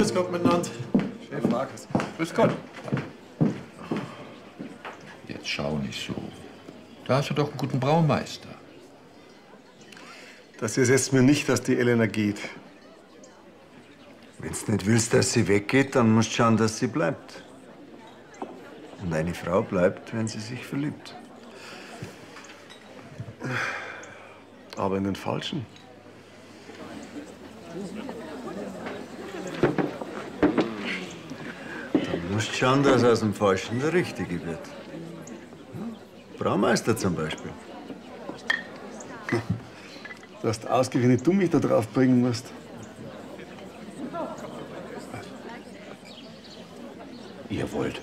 Grüß Gott miteinander. Chef Markus. Grüß Gott. Jetzt schau nicht so. Da hast du doch einen guten Braumeister. Das ersetzt mir nicht, dass die Elena geht. Wenn du nicht willst, dass sie weggeht, dann musst du schauen, dass sie bleibt. Und eine Frau bleibt, wenn sie sich verliebt. Aber in den Falschen. Dann musst du schauen, dass aus dem Falschen der Richtige wird. Braumeister zum Beispiel. Du hast ausgerechnet, du mich da drauf bringen musst. Ihr wollt.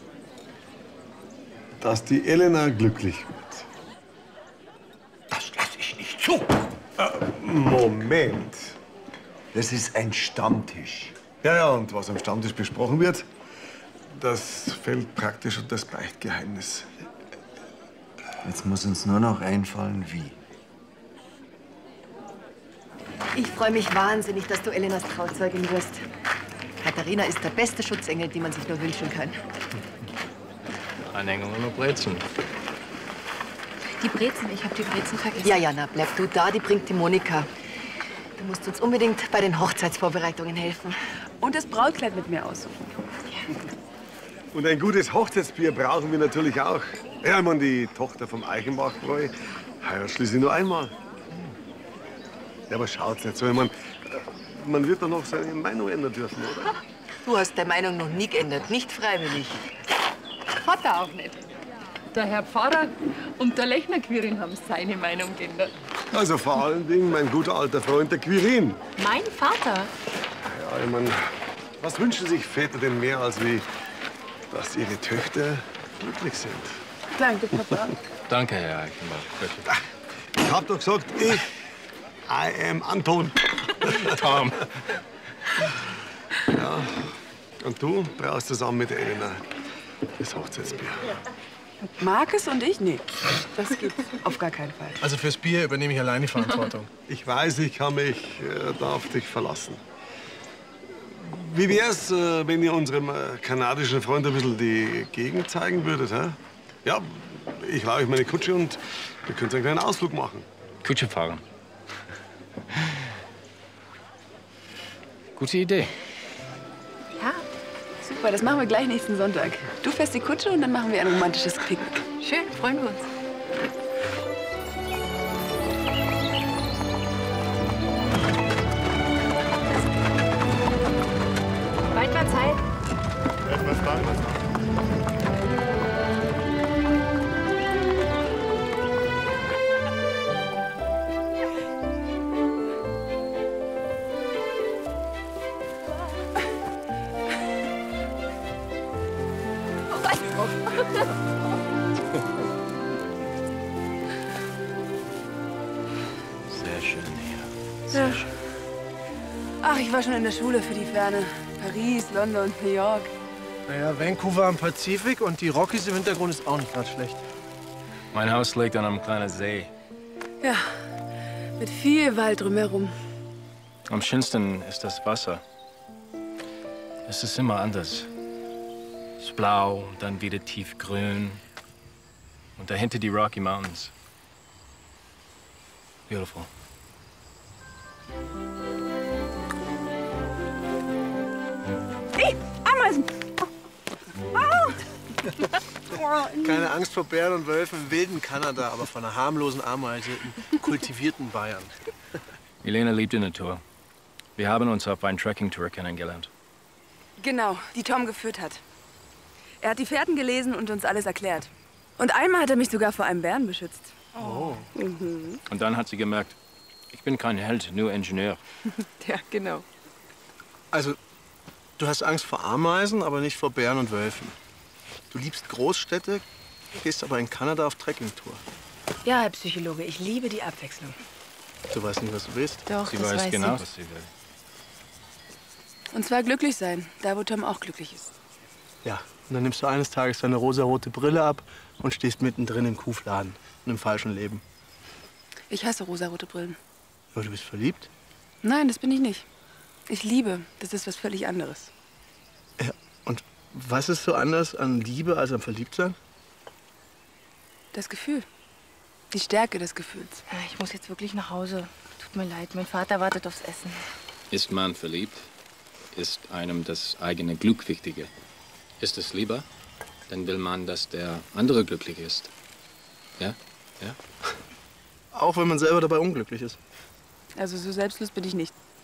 Dass die Elena glücklich wird. Das lasse ich nicht zu. Moment. Das ist ein Stammtisch. Ja, und was am Stammtisch besprochen wird, das fällt praktisch unter das Beichtgeheimnis. Jetzt muss uns nur noch einfallen, wie. Ich freue mich wahnsinnig, dass du Elenas Trauzeugin wirst. Katharina ist der beste Schutzengel, den man sich nur wünschen kann. Anhänger und noch Brezen. Die Brezen, ich habe die Brezen vergessen. Ja, Jana, bleib du da, die bringt die Monika. Du musst uns unbedingt bei den Hochzeitsvorbereitungen helfen. Und das Brautkleid mit mir aussuchen. Und ein gutes Hochzeitsbier brauchen wir natürlich auch. Ja, ich meine, die Tochter vom Eichenbachbräu heiratet schließlich nur einmal. Ja, aber schaut's nicht so. Ich meine, man wird doch noch seine Meinung ändern dürfen, oder? Du hast deine Meinung noch nie geändert, nicht freiwillig. Hat er auch nicht. Der Herr Pfarrer und der Lechner Quirin haben seine Meinung geändert. Also vor allen Dingen mein guter alter Freund, der Quirin. Mein Vater? Ja, ich meine, was wünschen sich Väter denn mehr, als wie, dass ihre Töchter glücklich sind? Danke, Papa. Danke, Herr Eichenbach. Ich hab doch gesagt, I am Anton. Tom. Ja, und du brauchst zusammen mit Elena das Hochzeitsbier. Markus und ich? Nee, das gibt's auf gar keinen Fall. Also fürs Bier übernehme ich alleine die Verantwortung. Ich weiß, ich kann mich da auf dich verlassen. Wie wär's, wenn ihr unserem kanadischen Freund ein bisschen die Gegend zeigen würdet? Hä? Ja, ich leihe euch meine Kutsche und wir können einen kleinen Ausflug machen. Kutsche fahren. Gute Idee. Ja, super, das machen wir gleich nächsten Sonntag. Du fährst die Kutsche und dann machen wir ein romantisches Picknick. Schön, freuen wir uns. Bald mal Zeit. Was dann? Sehr schön hier. Sehr schön. Ach, ich war schon in der Schule für die Ferne. Paris, London, New York. Naja, Vancouver am Pazifik und die Rockies im Hintergrund ist auch nicht gerade schlecht. Mein Haus liegt an einem kleinen See. Ja, mit viel Wald drumherum. Am schönsten ist das Wasser. Es ist immer anders. Es ist blau, dann wieder tiefgrün. Und dahinter die Rocky Mountains. Beautiful. Hey, Ameisen! Keine Angst vor Bären und Wölfen im wilden Kanada, aber von einer harmlosen Ameise im kultivierten Bayern. Elena liebt die Natur. Wir haben uns auf einer Trekking-Tour kennengelernt. Genau, die Tom geführt hat. Er hat die Fährten gelesen und uns alles erklärt. Und einmal hat er mich sogar vor einem Bären beschützt. Oh. Mhm. Und dann hat sie gemerkt, ich bin kein Held, nur Ingenieur. Ja, genau. Also, du hast Angst vor Ameisen, aber nicht vor Bären und Wölfen. Du liebst Großstädte, gehst aber in Kanada auf Trekkingtour. Ja, Herr Psychologe, ich liebe die Abwechslung. Du weißt nicht, was du willst. Doch, Sie das weiß weiß genau, sie. was sie will. Und zwar glücklich sein, da wo Tom auch glücklich ist. Ja, und dann nimmst du eines Tages deine rosarote Brille ab und stehst mittendrin im Kuhfladen und im falschen Leben. Ich hasse rosarote Brillen. Aber du bist verliebt? Nein, das bin ich nicht. Ich liebe, das ist was völlig anderes. Ja, und was ist so anders an Liebe als am Verliebtsein? Das Gefühl. Die Stärke des Gefühls. Ich muss jetzt wirklich nach Hause. Tut mir leid, mein Vater wartet aufs Essen. Ist man verliebt, ist einem das eigene Glück wichtiger. Ist es lieber, dann will man, dass der andere glücklich ist. Ja? Ja? Auch wenn man selber dabei unglücklich ist. Also so selbstlos bin ich nicht.